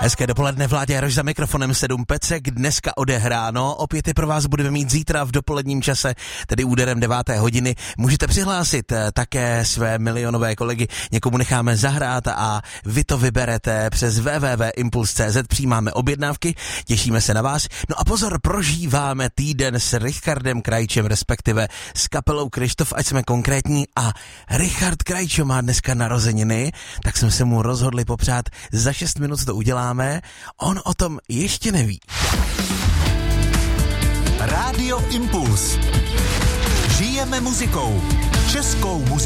Hezké dopoledne, Vláďa Jaroš za mikrofonem 7 pecek, dneska odehráno, opět je pro vás budeme mít zítra v dopoledním čase, tedy úderem 9. hodiny. Můžete přihlásit také své milionové kolegy, někomu necháme zahrát a vy to vyberete přes www.impuls.cz, přijímáme objednávky, těšíme se na vás. No a pozor, prožíváme týden s Richardem Krajčem, respektive s kapelou Krištof, ať jsme konkrétní, a Richard Krajčo má dneska narozeniny, tak jsme se mu rozhodli popřát, za 6 minut to uděláme, on o tom ještě neví. Rádio Impuls. Žijeme muzikou. Českou muzikou.